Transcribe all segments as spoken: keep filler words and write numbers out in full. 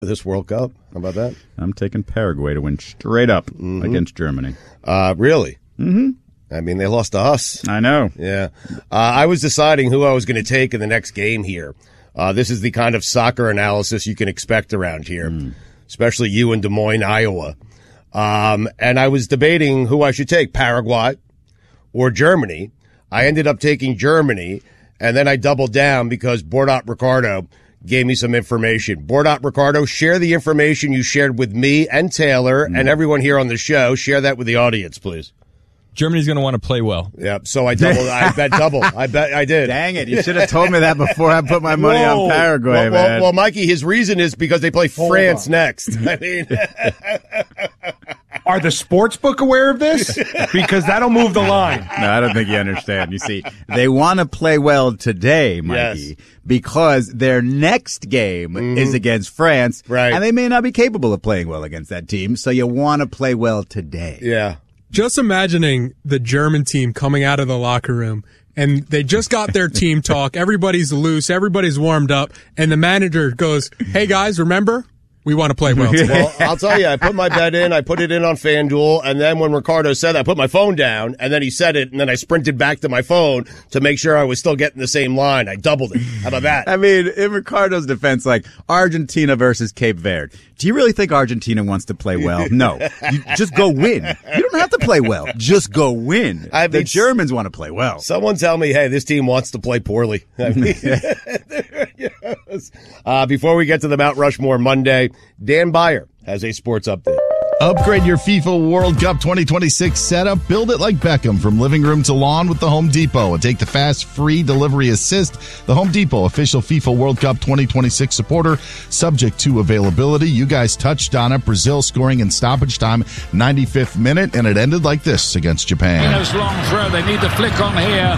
This World Cup. How about that? I'm taking Paraguay to win straight up mm-hmm. against Germany. Uh, really? Mm-hmm. I mean, they lost to us. I know. Yeah. Uh, I was deciding who I was going to take in the next game here. Uh, this is the kind of soccer analysis you can expect around here, mm. especially you in Des Moines, Iowa. Um, and I was debating who I should take, Paraguay or Germany. I ended up taking Germany, and then I doubled down because Bordot Ricardo gave me some information. Bordot Ricardo, share the information you shared with me and Taylor mm. and everyone here on the show. Share that with the audience, please. Germany's going to want to play well. Yep. So I doubled. I bet double. I bet I did. Dang it! You should have told me that before I put my money Whoa. on Paraguay, well, man. Well, well, Mikey, his reason is because they play Hold France on. next. I mean, are the sportsbook aware of this? Because that'll move the line. No, I don't think you understand. You see, they want to play well today, Mikey, yes. because their next game mm-hmm. is against France, right? And they may not be capable of playing well against that team. So you want to play well today. Yeah. Just imagining the German team coming out of the locker room and they just got their team talk. Everybody's loose. Everybody's warmed up. And the manager goes, hey, guys, remember? We want to play well today. Well, I'll tell you, I put my bet in. I put it in on FanDuel. And then when Ricardo said that, I put my phone down. And then he said it. And then I sprinted back to my phone to make sure I was still getting the same line. I doubled it. How about that? I mean, in Ricardo's defense, like Argentina versus Cape Verde. Do you really think Argentina wants to play well? No. You just go win. You don't have to play well. Just go win. I mean, the Germans want to play well. Someone tell me, hey, this team wants to play poorly. I mean, yes. uh, before we get to the Mount Rushmore Monday, Dan Beyer has a sports update. Upgrade your FIFA World Cup twenty twenty-six setup. Build it like Beckham from living room to lawn with the Home Depot. And take the fast, free delivery assist. The Home Depot, official FIFA World Cup twenty twenty-six supporter, subject to availability. You guys touched on it. Brazil scoring in stoppage time, ninety-fifth minute, and it ended like this against Japan. Minos long throw. They need the flick on here.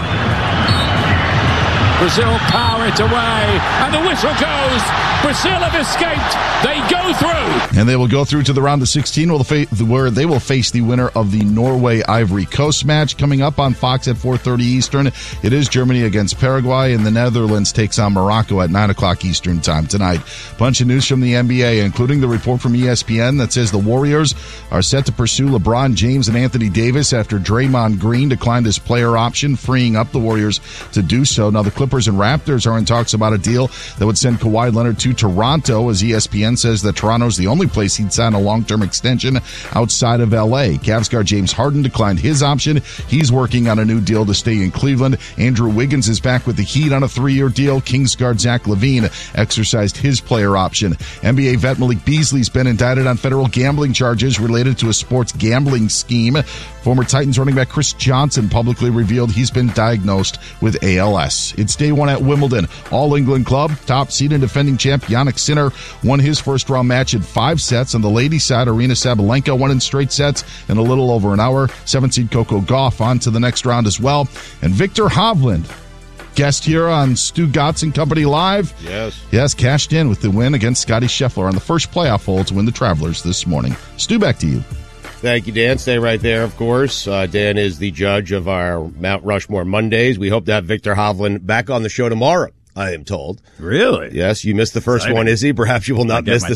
Brazil power it away, and the whistle goes. Brazil have escaped. They go through. And they will go through to the round of sixteen where they will face the winner of the Norway-Ivory Coast match coming up on Fox at four thirty Eastern. It is Germany against Paraguay, and the Netherlands takes on Morocco at nine o'clock Eastern time tonight. Bunch of news from the N B A, including the report from E S P N that says the Warriors are set to pursue LeBron James and Anthony Davis after Draymond Green declined his player option, freeing up the Warriors to do so. Now, the Clippers and Raptors are in talks about a deal that would send Kawhi Leonard to Toronto, as E S P N says that Toronto's the only place he'd sign a long-term extension outside of L A. Cavs guard James Harden declined his option. He's working on a new deal to stay in Cleveland. Andrew Wiggins is back with the Heat on a three-year deal. Kings guard Zach LaVine exercised his player option. N B A vet Malik Beasley's been indicted on federal gambling charges related to a sports gambling scheme. Former Titans running back Chris Johnson publicly revealed he's been diagnosed with A L S. It's day one at Wimbledon. All England club, top seed and defending champ Jannik Sinner won his first round match in five sets. On the ladies' side, Arina Sabalenka won in straight sets in a little over an hour. Seven seed Coco Gauff on to the next round as well. And Victor Hovland, guest here on Stu Gatz and Company Live. Yes. Yes, cashed in with the win against Scotty Scheffler on the first playoff hole to win the Travelers this morning. Stu, back to you. Thank you, Dan. Stay right there, of course. Uh, Dan is the judge of our Mount Rushmore Mondays. We hope to have Victor Hovland back on the show tomorrow, I am told. Really? Yes, you missed the first Exciting. one, Izzy. Perhaps you will not miss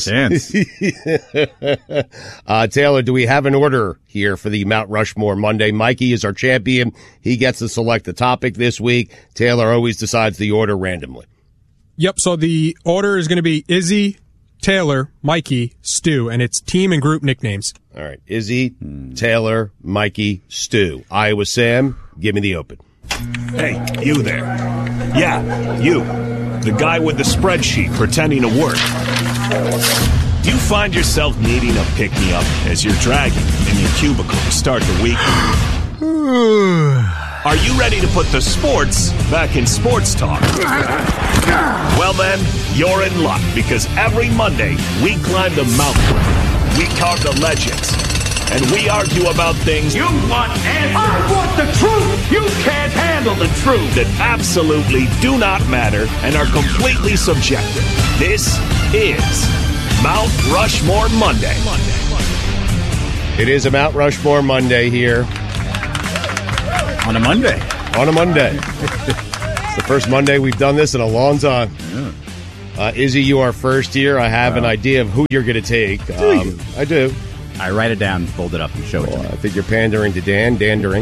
this. uh, Taylor, do we have an order here for the Mount Rushmore Monday? Mikey is our champion. He gets to select the topic this week. Taylor always decides the order randomly. Yep, so the order is going to be Izzy, Taylor, Mikey, Stu, and it's team and group nicknames. All right, Izzy, Taylor, Mikey, Stu. Iowa Sam, give me the open. Hey, you there. Yeah, you. The guy with the spreadsheet pretending to work. Do you find yourself needing a pick-me-up as you're dragging in your cubicle to start the week? Are you ready to put the sports back in sports talk? Well then, you're in luck, because every Monday we climb the mountain. We carve the legends, and we argue about things. You want answers. I want the truth. You can't handle the truth. That absolutely do not matter and are completely subjective. This is Mount Rushmore Monday. It is a Mount Rushmore Monday here. On a Monday. On a Monday. It's the first Monday we've done this in a long time. Yeah. Uh, Izzy, you are first here. I have wow. an idea of who you're going to take. Do um, you? I do. I write it down, fold it up, and show it well, to me. I think you're pandering to Dan, dandering.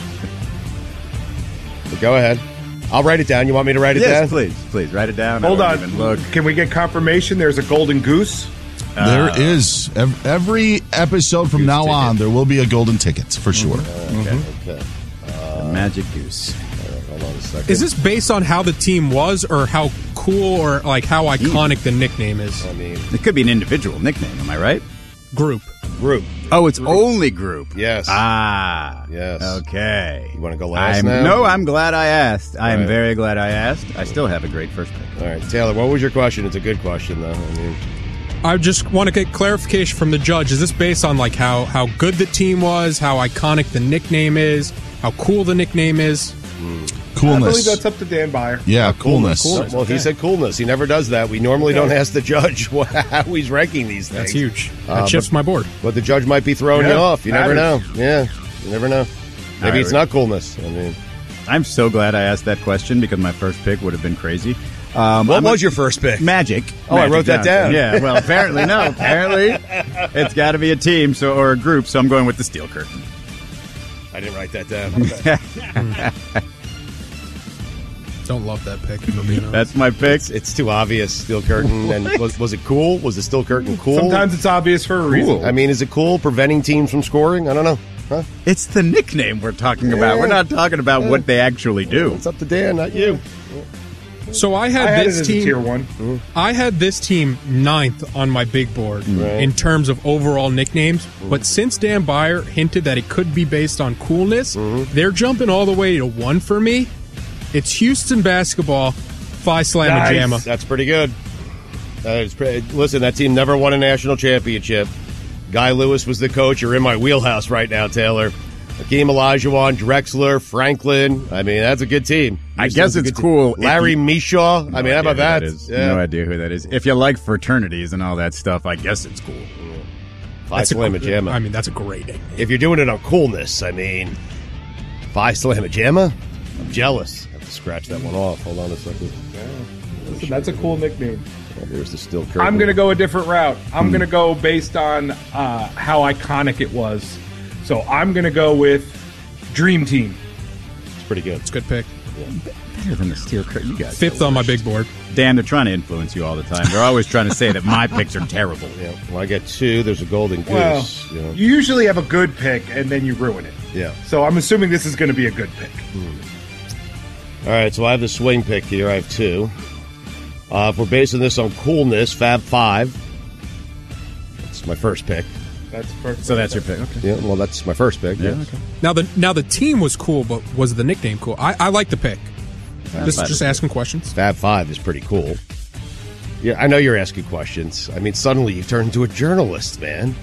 Go ahead. I'll write it down. You want me to write it yes, down? Yes, please. Please, write it down. Hold on. Even look. Can we get confirmation there's a golden goose? There uh, is. Every episode from now ticket. on, there will be a golden ticket, for sure. Mm-hmm. Okay. Mm-hmm. okay. Uh, the magic goose. Right, hold on a second. Is this based on how the team was or how cool or like how iconic the nickname is? I mean, it could be an individual nickname, am I right? Group. Group. Oh, it's group. Only group. Yes. Ah. Yes. Okay. You want to go last I'm, now? No, I'm glad I asked. I am right. very glad I asked. I still have a great first pick. All right, Taylor, what was your question? It's a good question, though. I mean, I just want to get clarification from the judge. Is this based on like how, how good the team was, how iconic the nickname is, how cool the nickname is? Mm. Coolness. I believe that's up to Dan Byer. Yeah, oh, coolness. coolness. Well, okay. He said coolness. He never does that. We normally okay. don't ask the judge how he's ranking these things. That's huge. Uh, that shifts but, my board. But the judge might be throwing yeah, you off. You never know. is. Yeah, you never know. Maybe right, it's not coolness. I mean, I'm so glad I asked that question because my first pick would have been crazy. Um, what I'm was a, your first pick? Magic. Oh, Magic I wrote that Johnson. down. Yeah, well, apparently no. Apparently, it's got to be a team so or a group. So I'm going with the Steel Curtain. I didn't write that down. Don't love that pick. If I'm being honest. That's my pick. It's, it's too obvious. Steel Curtain. And was was it cool? Was the Steel Curtain cool? Sometimes it's obvious for a reason. Cool. I mean, is it cool preventing teams from scoring? I don't know. Huh? It's the nickname we're talking about. Yeah. We're not talking about Yeah. what they actually do. It's up to Dan, not you. So I had, I had this it as team. a tier one. Mm-hmm. I had this team ninth on my big board Right. in terms of overall nicknames. But since Dan Byer hinted that it could be based on coolness, Mm-hmm. they're jumping all the way to one for me. It's Houston basketball, Phi Slamma Nice. Jamma. That's pretty good. That is pretty, listen, that team never won a national championship. Guy Lewis was the coach. You're in my wheelhouse right now, Taylor. Hakeem Olajuwon, Drexler, Franklin. I mean, that's a good team. I guess it's cool. Team. Larry you, Mishaw. no I mean, how about that? that is. Yeah. No idea who that is. If you like fraternities and all that stuff, I guess it's cool. Phi Slamma Jamma. I mean, that's a great name. If you're doing it on coolness, I mean, Phi Slamma Jamma? I'm jealous. I have to scratch that one off. Hold on a second. Yeah. Listen, that's a cool nickname. Oh, there's the Steel Curtain. I'm going to go a different route. I'm hmm. going to go based on uh, how iconic it was. So I'm going to go with Dream Team. It's pretty good. It's a good pick. Yeah. Better than the Steel Curtain. You guys. Fifth on my big board. Dan, they're trying to influence you all the time. They're always trying to say that my picks are terrible. Yeah. Well, I get two. There's a golden goose. Well, you know. you usually have a good pick, and then you ruin it. Yeah. So I'm assuming this is going to be a good pick. Hmm. All right, so I have the swing pick here. I have two. Uh, if we're basing this on coolness, Fab Five. That's my first pick. That's perfect. So that's your pick. Okay. Yeah, well, that's my first pick. Yeah. Yeah. Okay. Now the now the team was cool, but was the nickname cool? I, I like the pick. Fab Just Five just is asking questions. Fab Five is pretty cool. Yeah, I know you're asking questions. I mean, suddenly you turned into a journalist, man.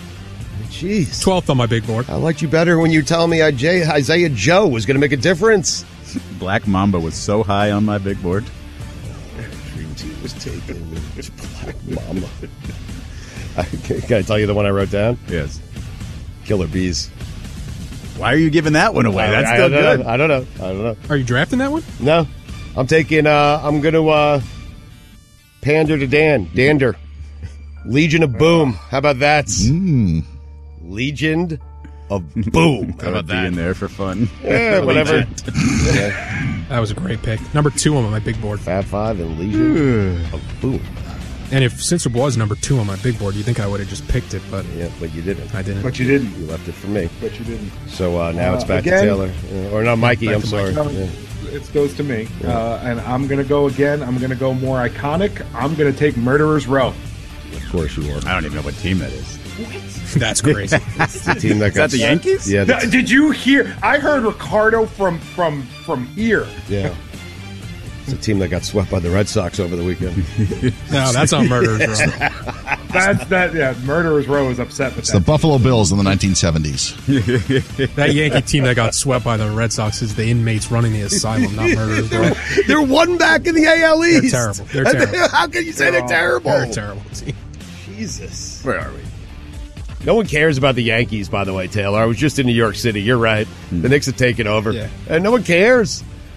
Jeez. Twelfth on my big board. I liked you better when you were telling me Isaiah Joe was going to make a difference. Black Mamba was so high on my big board. Dream Team was taken. Black Mamba. I, can I tell you the one I wrote down? Yes. Killer Bees. Why are you giving that one away? That's I, still I don't good. Know. I don't know. I don't know. Are you drafting that one? No. I'm taking, uh, I'm going to uh, pander to Dan. Dander. Legion of Boom. How about that? Mm. Legion of Boom. How about that? In there for fun. Yeah, whatever. Yeah. That was a great pick. Number two on my big board. Fab Five and Legion of Boom. And if since it was number two on my big board, you think I would have just picked it, but yeah, but you didn't. I didn't. But you didn't. You left it for me. But you didn't. So uh, now Uh, it's back again, to Taylor. Uh, or no, Mikey, I'm sorry. No, Yeah. It goes to me. Uh, and I'm going to go again. I'm going to go more iconic. I'm going to take Murderers Row. Of course you are. I don't even know what team that is. That's crazy. It's the team that Is that the Yankees? Yeah. Th- Did you hear? I heard Ricardo from from from here. Yeah. It's a team that got swept by the Red Sox over the weekend. No, that's on Murderers Row. That's that. Yeah, Murderers Row is upset with It's that. the Buffalo Bills in the nineteen seventies. That Yankee team that got swept by the Red Sox is the inmates running the asylum, not Murderers Row. They're one back in the A L East. They're terrible. They're terrible. How can you say they're, They're terrible? They're a terrible team. Jesus. Where are we? No one cares about the Yankees, by the way, Taylor. I was just in New York City. You're right. The Knicks have taken over. Yeah. And no one cares.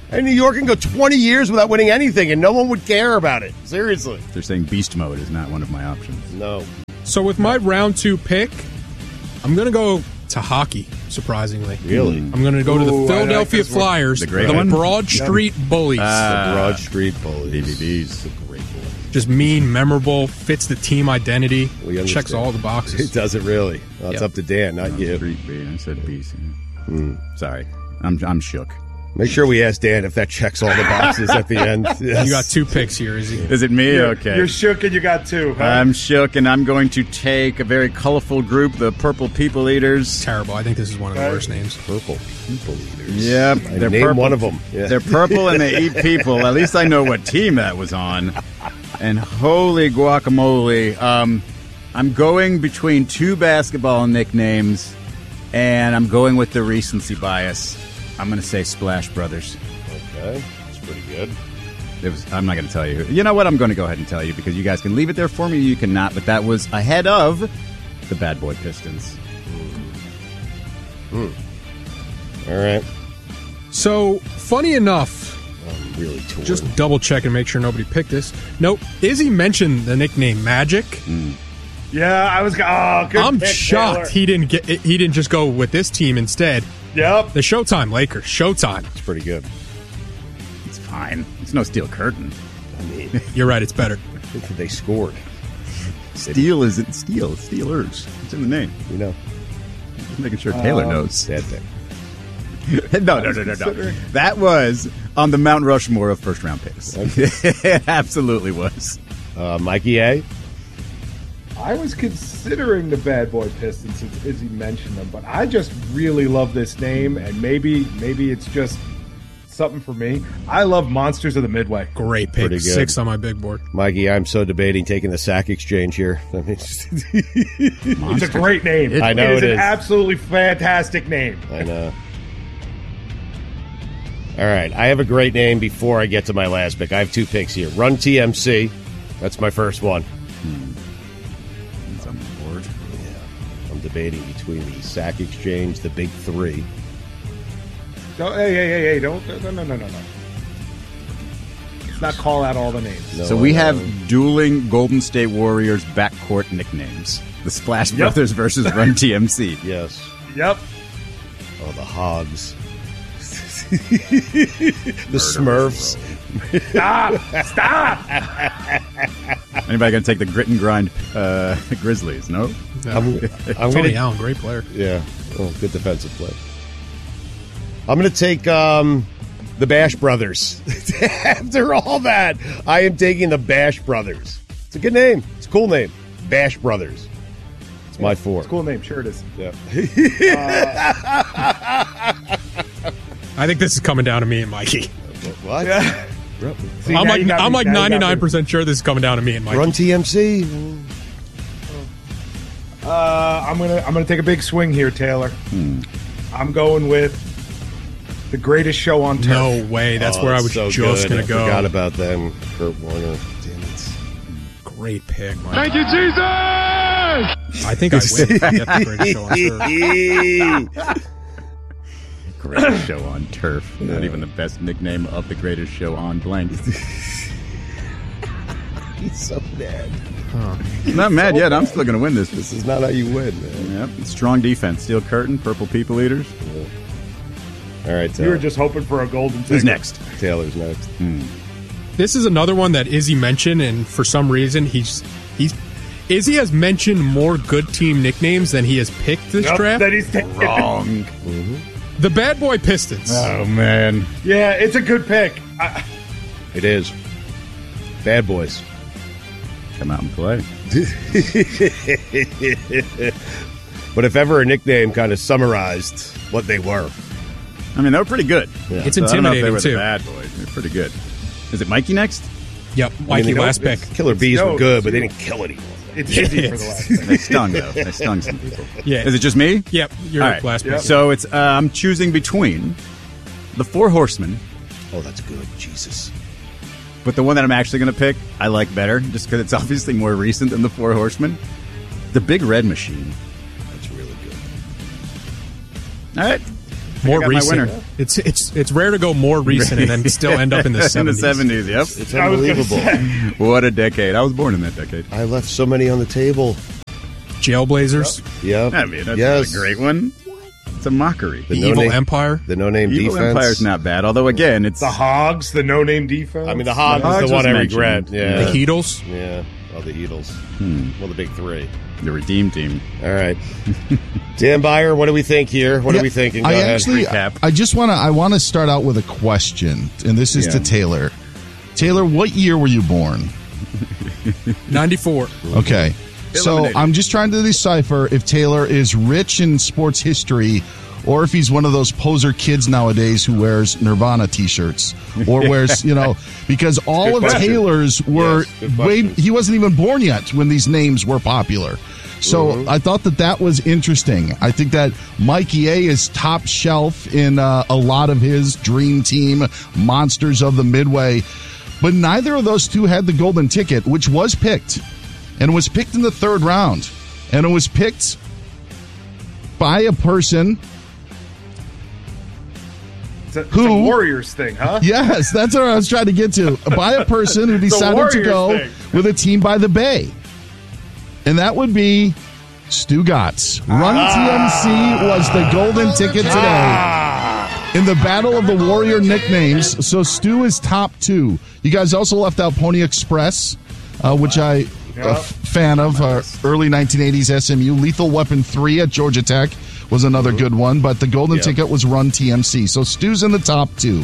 And New York can go twenty years without winning anything, and no one would care about it. Seriously. They're saying beast mode is not one of my options. No. So with my round two pick, I'm going to go to hockey, surprisingly. Really? I'm going to go to the Ooh, Philadelphia like Flyers, The great the one? Broad Street Bullies. the Broad Street Bullies. B B Bs. Great one. Just mean, memorable, fits the team identity, We understand. checks all the It boxes. does it really. Well, it's Yep. up to Dan, not you. Street B. I said beast. Sorry. I'm, I'm shook. Make sure we ask Dan if that checks all the boxes at the end. Yes. You got two picks here, Izzy. Is it me? Okay. You're shook and you got two. Huh? I'm shook, and I'm going to take a very colorful group, the Purple People Eaters. Terrible. I think this is one of the worst names. Purple People Eaters. Yep, I they're named purple. one of them. Yeah. They're purple and they eat people. At least I know what team that was on. And holy guacamole. Um, I'm going between two basketball nicknames, and I'm going with the recency bias. I'm going to say Splash Brothers. Okay, that's pretty good. It was, I'm not going to tell you. You know what? I'm going to go ahead and tell you because you guys can leave it there for me. You cannot. But that was ahead of the Bad Boy Pistons. All right. So, funny enough, I'm really torn. just double check and make sure nobody picked this. Nope. Izzy mentioned the nickname Magic. Yeah, I was. Oh, good I'm pick, shocked Taylor. he didn't get. He didn't just go with this team instead. Yep. The Showtime Lakers. Showtime. It's pretty good. It's fine. It's no steel curtain. I mean, You're right. It's better. they scored. Steel isn't steel. It's Steelers. It's in the name. You know, Just making sure Taylor knows. sad thing. no, no, no, no, no. That was on the Mount Rushmore of first round picks. It absolutely was. Uh, Mikey A. I was considering the Bad Boy Pistons since Izzy mentioned them, but I just really love this name, and maybe maybe it's just something for me. I love Monsters of the Midway. Great pick. Pretty good. Six on my big board. Mikey, I'm so debating taking the sack exchange here. I mean, It's a great name. I know it is it an is. absolutely fantastic name. I know. All right, I have a great name before I get to my last pick. I have two picks here. Run T M C. That's my first one. It's on the board. I'm debating between the sack exchange, the big three. Don't, hey, hey, hey, hey! Don't, no, no, no, no, no. Let's not call out all the names. No, So we I have know. dueling Golden State Warriors backcourt nicknames. The Splash Yep. Brothers versus Run T M C. Yes. Yep. Oh, the Hogs. the Smurfs. Stop! Stop! Anybody going to take the grit and grind uh, Grizzlies? No? I'm, I'm Tony gonna, Allen, great player. yeah. Oh, good defensive play. I'm going to take um, the Bash Brothers. After all that, I am taking the Bash Brothers. It's a good name. It's a cool name. Bash Brothers. It's my four. It's a cool name. Sure it is. Yeah. I think this is coming down to me and Mikey. What? Yeah. See, I'm now like you got I'm me- like now you got me. ninety-nine percent sure this is coming down to me and Mikey. Run T M C. Uh, I'm gonna I'm gonna take a big swing here, Taylor. I'm going with the greatest show on turf. No way. That's Oh, where I it's was so just good. going I to go. forgot about them. Kurt Warner. Damn it. Great pick, Mike. Thank you, Jesus! I think I win. if I get the greatest show on turf. Greatest show on turf. Not even the best nickname of the greatest show on blank. He's so mad. I'm not mad yet. I'm still going to win this. This is not how you win, man. Yep. Strong defense. Steel curtain. Purple people eaters. All right, You Taylor. were just hoping for a golden ticket. Who's next? Taylor's next. This is another one that Izzy mentioned, and for some reason, he's he's Izzy has mentioned more good team nicknames than he has picked this Yep, draft. that he's taking. Wrong. The Bad Boy Pistons. Oh, man. Yeah, it's a good pick. I, It is. Bad Boys. Come out and play. But if ever a nickname kind of summarized what they were. I mean, they were pretty good. It's So I don't know if they intimidating were too. the bad boys. They're pretty good. Is it Mikey next? Yep, I mean, Mikey, they don't- last pick. Killer Bees No, were good, it's but they you. didn't kill anyone. it's easy for the last pick. They stung, though. They stung some people. Yeah. Is it just me? Yep, you're All right. last pick. Yep. So it's uh, I'm choosing between the Four Horsemen, Oh, that's good. Jesus. but the one that I'm actually going to pick, I like better, just because it's obviously more recent than the Four Horsemen. The Big Red Machine. That's really good. All right. More got my recent. winner. It's it's it's rare to go more recent and then still end up in the in the seventies. seventies, yep. It's unbelievable. What a decade. I was born in that decade. I left so many on the table. Jailblazers. Yeah. I mean, that's yes. not a great one. It's a mockery. The no Evil name, Empire. The no-name Evil defense. Empire's not bad, although, again, it's... The Hogs, the no-name defense. I mean, the Hogs, The Hogs is the one was I mentioned. regret. Yeah. The Heatles. Yeah. Oh, the Heatles. Hmm. Well, the big three. The Redeem Team. All right. Dan Byer, what do we think here? What Yeah, are we thinking? Go I ahead. actually, recap. I just want to, I want to start out with a question, and this is Yeah. to Taylor. Taylor, what year were you born? ninety-four. Okay. So Eliminated. I'm just trying to decipher if Taylor is rich in sports history or if he's one of those poser kids nowadays who wears Nirvana t-shirts or wears, you know, because all Good of question. Taylor's were Yes, good way, question. he wasn't even born yet when these names were popular. So Mm-hmm. I thought that that was interesting. I think that Mikey A is top shelf in uh, a lot of his dream team monsters of the Midway, but neither of those two had the golden ticket, which was picked. And it was picked in the third round. And it was picked by a person. It's a, it's Who? a Warriors thing, huh? Yes, that's what I was trying to get to. By a person who decided to Warriors go thing. with a team by the Bay. And that would be Stu Gatz. Run T M C was the golden ticket today in the battle of the Warrior nicknames. So Stu is top two. You guys also left out Pony Express, uh, which I... a f- fan of uh, early nineteen eighties S M U. Lethal Weapon three at Georgia Tech was another Mm-hmm. good one, but the golden Yep. ticket was Run T M C. So Stu's in the top two.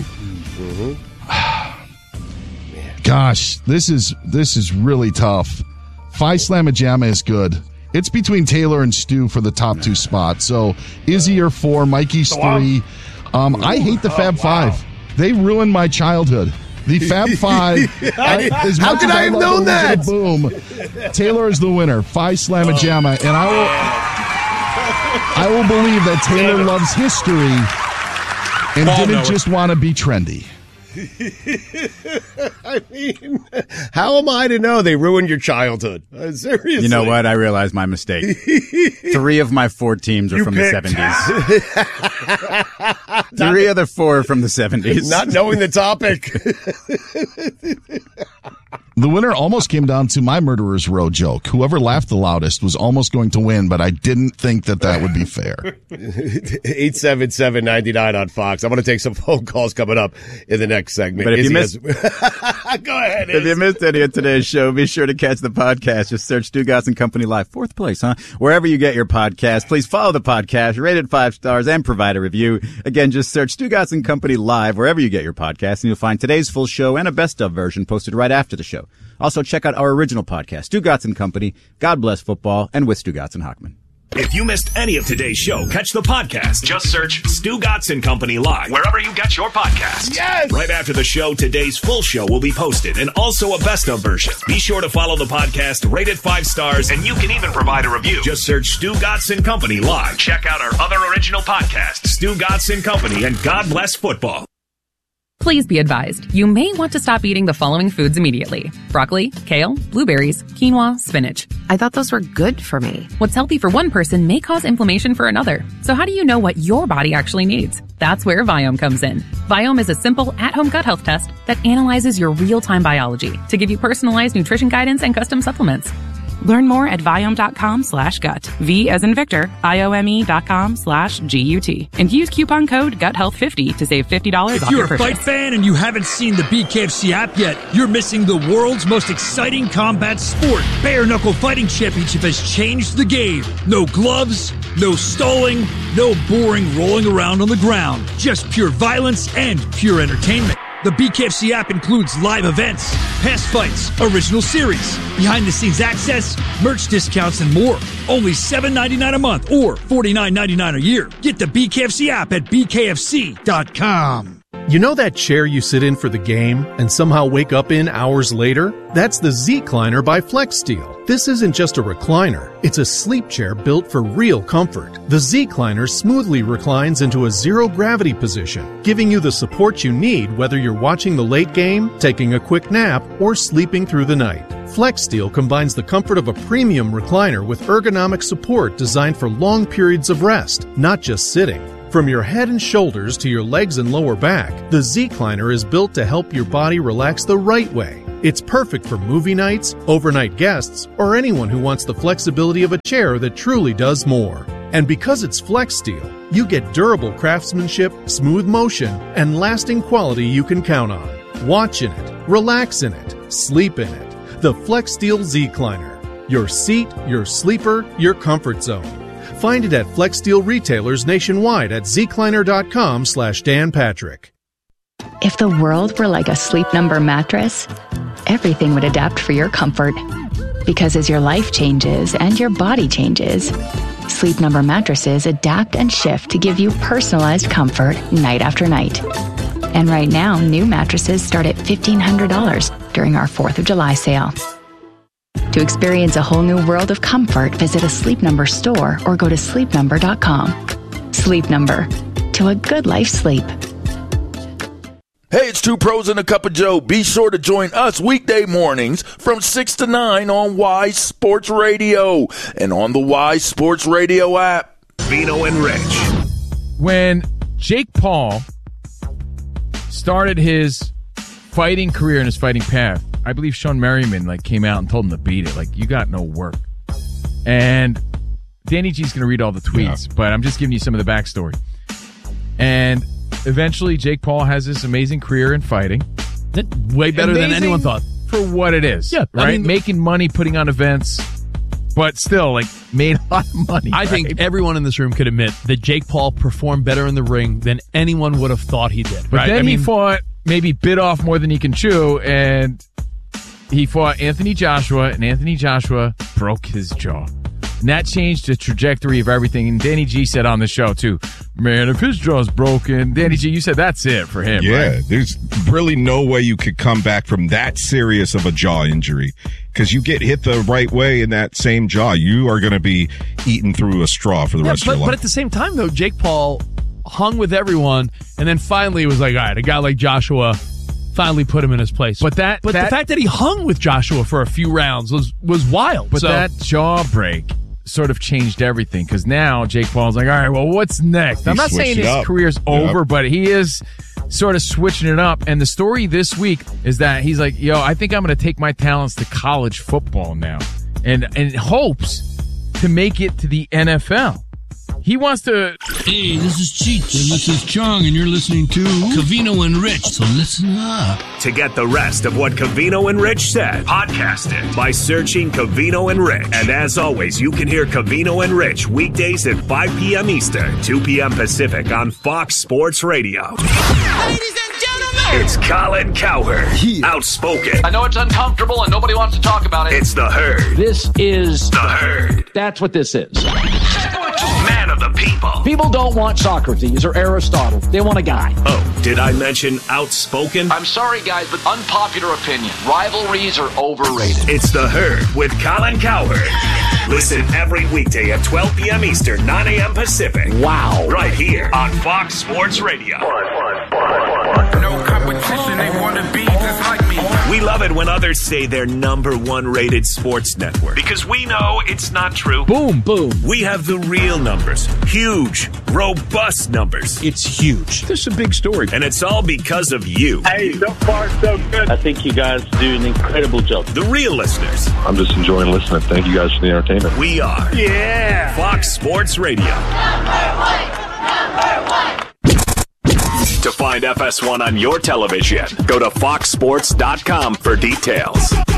Mm-hmm. Gosh, this is this is really tough. Phi Slamma Jamma is good. It's between Taylor and Stu for the top two spots. So Izzy are four, Mikey's So I'm- three. Um, I hate the Fab Oh, wow. Five. They ruined my childhood. The Fab Five. I, as How much could as I have love known the that? Boom. Taylor is the winner. Phi Slamma Jamma, and I will. I will believe that Taylor loves history and Paul didn't Noah. just want to be trendy. I mean, how am I to know they ruined your childhood? Uh, seriously. You know what? I realized my mistake. Three of my four teams are You from picked. the seventies. Three of the four are from the seventies. Not knowing the topic. The winner almost came down to my Murderer's Row joke. Whoever laughed the loudest was almost going to win, but I didn't think that that would be fair. eight seven seven, nine nine on Fox. I'm going to take some phone calls coming up in the next segment. But if you Izzy has- Go ahead. If you Iz. missed any of today's show, be sure to catch the podcast. Just search Stu Gatz and Company Live. Fourth place, huh? Wherever you get your podcast, please follow the podcast, rate it five stars, and provide a review. Again, just search Stu Gatz and Company Live wherever you get your podcast, and you'll find today's full show and a best of version posted right after the show. Also, check out our original podcast, Stu Gatz and Company, God Bless Football, and with Stu Gatz and Hockman. If you missed any of today's show, catch the podcast. Just search Stu Gatz and Company Live wherever you get your podcast. Yes! Right after the show, today's full show will be posted and also a best of version. Be sure to follow the podcast, rate it five stars, and you can even provide a review. Just search Stu Gatz and Company Live. Check out our other original podcasts, Stu Gatz and Company and God Bless Football. Please be advised, you may want to stop eating the following foods immediately. Broccoli, kale, blueberries, quinoa, spinach. I thought those were good for me. What's healthy for one person may cause inflammation for another. So how do you know what your body actually needs? That's where Viome comes in. Viome is a simple at-home gut health test that analyzes your real-time biology to give you personalized nutrition guidance and custom supplements. Learn more at Viome.com slash gut. V as in Victor, I-O-M-E dot com slash G-U-T. And use coupon code gut health fifty to save fifty dollars If off you're your a purchase. fight fan and you haven't seen the B K F C app yet, you're missing the world's most exciting combat sport. Bare Knuckle Fighting Championship has changed the game. No gloves, no stalling, no boring rolling around on the ground. Just pure violence and pure entertainment. The B K F C app includes live events, past fights, original series, behind-the-scenes access, merch discounts, and more. Only seven ninety-nine a month or forty-nine ninety-nine a year. Get the B K F C app at B K F C dot com. You know that chair you sit in for the game and somehow wake up in hours later? That's the Z-Cliner by FlexSteel. This isn't just a recliner. It's a sleep chair built for real comfort. The Z-Cliner smoothly reclines into a zero-gravity position, giving you the support you need whether you're watching the late game, taking a quick nap, or sleeping through the night. FlexSteel combines the comfort of a premium recliner with ergonomic support designed for long periods of rest, not just sitting. From your head and shoulders to your legs and lower back, the Z-Cliner is built to help your body relax the right way. It's perfect for movie nights, overnight guests, or anyone who wants the flexibility of a chair that truly does more. And because it's Flex Steel, you get durable craftsmanship, smooth motion, and lasting quality you can count on. Watch in it, relax in it, sleep in it. The Flex Steel Z-Cliner. Your seat, your sleeper, your comfort zone. Find it at Flex Steel retailers nationwide at zcliner.com slash Dan Patrick. If the world were like a Sleep Number mattress, everything would adapt for your comfort. Because as your life changes and your body changes, Sleep Number mattresses adapt and shift to give you personalized comfort night after night. And right now, new mattresses start at fifteen hundred dollars during our fourth of July sale. To experience a whole new world of comfort, visit a Sleep Number store or go to sleep number dot com. Sleep Number. To a good life sleep. Hey, it's Two Pros and a Cup of Joe. Be sure to join us weekday mornings from six to nine on Y Sports Radio and on the Y Sports Radio app. Vino and Rich. When Jake Paul started his fighting career and his fighting path, I believe Sean Merriman like came out and told him to beat it. Like, you got no work. And Danny G's going to read all the tweets, yeah. but I'm just giving you some of the backstory. And eventually, Jake Paul has this amazing career in fighting. Way better amazing than anyone thought. For what it is. Yeah, right? I mean, Making money, putting on events, but still, like, made a lot of money. I right? think everyone in this room could admit that Jake Paul performed better in the ring than anyone would have thought he did. But right? then I he mean, fought, maybe bit off more than he can chew, and he fought Anthony Joshua, and Anthony Joshua broke his jaw. And that changed the trajectory of everything. And Danny G said on the show, too, man, if his jaw's broken, Danny G, you said that's it for him, yeah, right? There's really no way you could come back from that serious of a jaw injury. Because you get hit the right way in that same jaw, you are going to be eaten through a straw for the yeah, rest but, of your life. But at the same time, though, Jake Paul hung with everyone, and then finally was like, all right, a guy like Joshua finally put him in his place. But that, but that, the fact that he hung with Joshua for a few rounds was was wild. But so. that jaw break sort of changed everything, because now Jake Paul's like, all right, well, what's next? He I'm not saying his up. career's yep. over, but he is sort of switching it up. And the story this week is that he's like, yo, I think I'm going to take my talents to college football now, and and hopes to make it to the N F L. He wants to... Hey, this is Cheech, and this is Chong, and you're listening to Covino and Rich, so listen up. To get the rest of what Covino and Rich said, podcast it by searching Covino and Rich. And as always, you can hear Covino and Rich weekdays at five p.m. Eastern, two p.m. Pacific on Fox Sports Radio. Ladies and gentlemen, it's Colin Cowherd, yeah. Outspoken. I know it's uncomfortable and nobody wants to talk about it. It's The Herd. This is The Herd. That's what this is. Man of the people. People don't want Socrates or Aristotle. They want a guy. Oh, did I mention outspoken? I'm sorry, guys, but unpopular opinion. Rivalries are overrated. It's The Herd with Colin Cowherd. Listen every weekday at twelve p.m. Eastern, nine a.m. Pacific. Wow. Right here on Fox Sports Radio. No competition, they want to be just like me. We love it when others say they're number one rated sports network, because we know it's not true. Boom, boom. We have the real numbers. Huge, robust numbers. It's huge. This is a big story. And it's all because of you. Hey, so far, so good. I think you guys do an incredible job. The real listeners. I'm just enjoying listening. Thank you guys for the entertainment. We are. Yeah. Fox Sports Radio. Number one. Number one. To find F S one on your television, go to fox sports dot com for details.